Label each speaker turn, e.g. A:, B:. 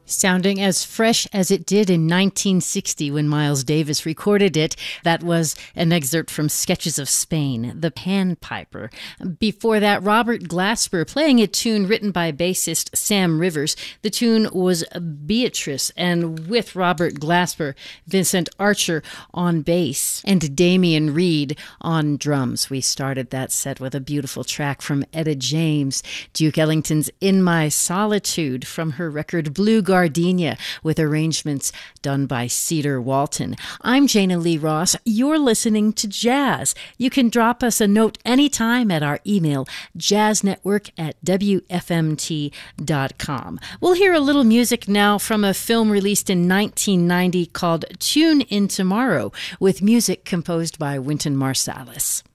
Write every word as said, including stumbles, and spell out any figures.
A: Sounding as fresh as it did in nineteen sixty when Miles Davis recorded it. That was an excerpt from Sketches of Spain, The Panpiper. Before that, Robert Glasper playing a tune written by bassist Sam Rivers. The tune was Beatrice, and with Robert Glasper, Vincent Archer on bass and Damian Reed on drums. We started that set with a beautiful track from Etta James, Duke Ellington's In My Solitude from her record Blue Gardenia, with arrangements done by Cedar Walton. I'm Jana Lee Ross. You're listening to Jazz. You can drop us a note anytime at our email, jazznetwork at w f m t dot com. We'll hear a little music now from a film released in nineteen ninety called Tune in Tomorrow, with music composed by Wynton Marsalis.